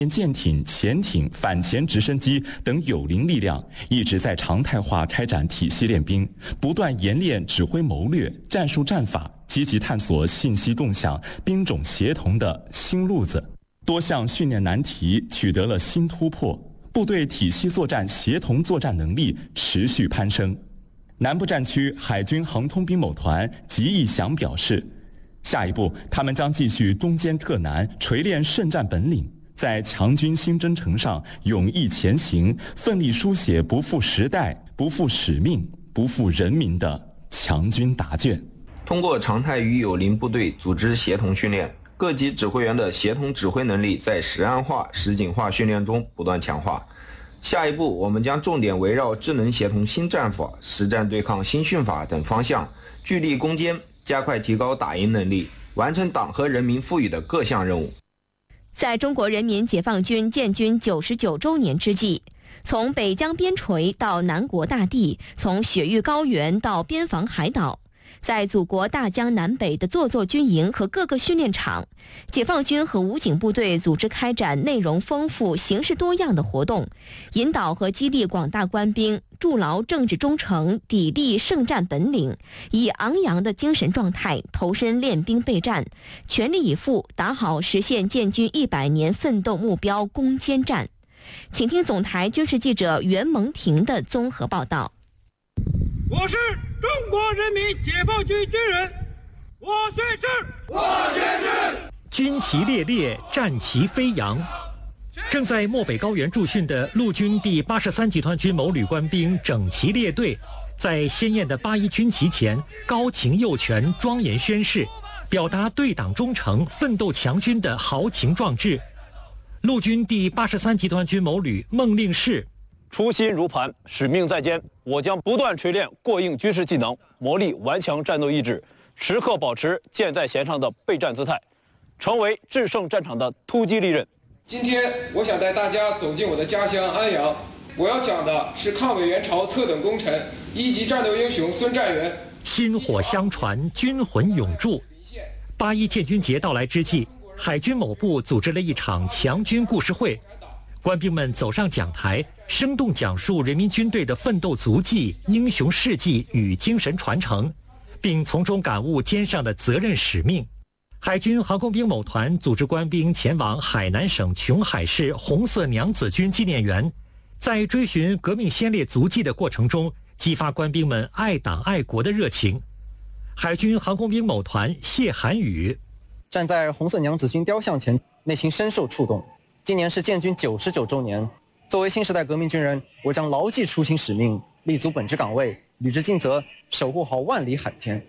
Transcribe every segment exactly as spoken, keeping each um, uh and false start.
舰艇、潜艇、反潜直升机等有灵力量一直在常态化开展体系练兵，不断演练指挥谋略、战术战法，积极探索信息共享、兵种协同的新路子。多项训练难题取得了新突破，部队体系作战协同作战能力持续攀升。南部战区海军航空兵某团吉义祥表示，下一步他们将继续攻坚特难，锤炼胜战本领，在强军新征程上勇毅前行，奋力书写不负时代、不负使命、不负人民的强军答卷。 通过常态与友邻部队组织协同训练，各级指挥员的协同指挥能力在实案化、实景化训练中不断强化。下一步，我们将重点围绕智能协同新战法、实战对抗新训法等方向，聚力攻坚，加快提高打赢能力，完成党和人民赋予的各项任务。 在中国人民解放军建军九十九周年之际，从北疆边陲到南国大地，从雪域高原到边防海岛，在祖国大江南北的座座军营和各个训练场，解放军和武警部队组织开展内容丰富、形式多样的活动，引导和激励广大官兵筑牢政治忠诚、砥砺胜战本领，以昂扬的精神状态投身练兵备战，全力以赴打好实现建军一百年奋斗目标攻坚战。请听总台军事记者袁蒙婷的综合报道。 我是中国人民解放军军人，我宣誓， 我宣誓。 军旗猎猎，战旗飞扬。正在漠北高原驻训的陆军第八十三集团军某旅官兵整齐列队，在鲜艳的八一军旗前高擎右拳，庄严宣誓，表达对党忠诚、奋斗强军的豪情壮志。陆军第八十三集团军某旅孟令士： 初心如磐，使命在肩，我将不断锤炼过硬军事技能，磨砺顽强战斗意志，时刻保持箭在弦上的备战姿态，成为制胜战场的突击利刃。 今天我想带大家走进我的家乡安阳，我要讲的是抗美援朝特等功臣、一级战斗英雄孙占元。 薪火相传，军魂永驻。八一建军节到来之际，海军某部组织了一场强军故事会，官兵们走上讲台，生动讲述人民军队的奋斗足迹、英雄事迹与精神传承，并从中感悟肩上的责任使命。海军航空兵某团组织官兵前往海南省琼海市红色娘子军纪念园，在追寻革命先烈足迹的过程中，激发官兵们爱党爱国的热情。海军航空兵某团谢寒宇： 站在红色娘子军雕像前，内心深受触动。今年是建军九十九周年，作为新时代革命军人，我将牢记初心使命，立足本职岗位，履职尽责，守护好万里海天。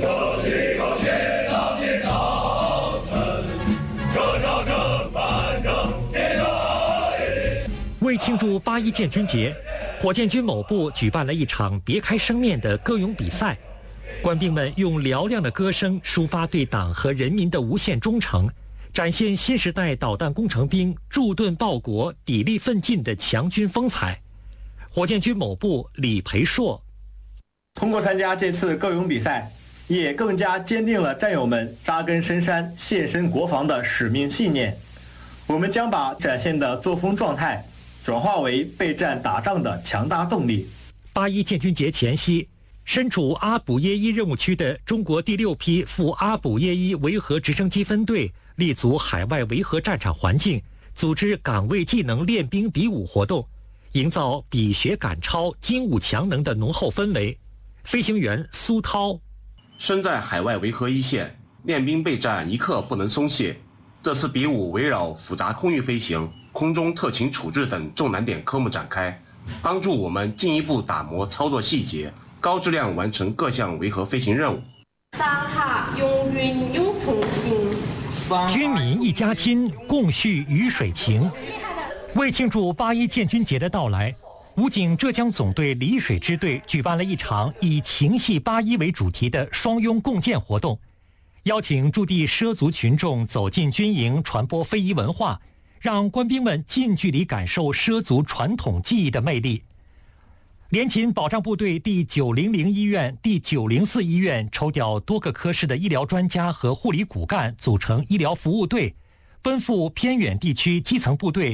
为庆祝八一建军节，火箭军某部举办了一场别开生面的歌咏比赛，官兵们用嘹亮的歌声抒发对党和人民的无限忠诚，展现新时代导弹工程兵驻盾报国、砥砺奋进的强军风采。火箭军某部李培硕： 通过参加这次歌咏比赛，也更加坚定了战友们扎根深山、献身国防的使命信念。我们将把展现的作风状态转化为备战打仗的强大动力。 八一建军节前夕，身处阿卜耶伊任务区的中国第六批赴阿卜耶伊维和直升机分队立足海外维和战场环境，组织岗位技能练兵比武活动，营造比学赶超、精武强能的浓厚氛围。飞行员苏涛： 身在海外维和一线，练兵备战一刻不能松懈。这次比武围绕复杂空域飞行、空中特勤处置等重难点科目展开，帮助我们进一步打磨操作细节，高质量完成各项维和飞行任务。 上下永远永同行， 军民一家亲，共叙鱼水情。为庆祝八一建军节的到来，武警浙江总队丽水支队举办了一场以情系八一为主题的双拥共建活动，邀请驻地畲族群众走进军营，传播非遗文化，让官兵们近距离感受畲族传统技艺的魅力。联勤保障部队第九零零医院、第九零四医院抽调多个科室的医疗专家和护理骨干，组成医疗服务队，奔赴偏远地区基层部队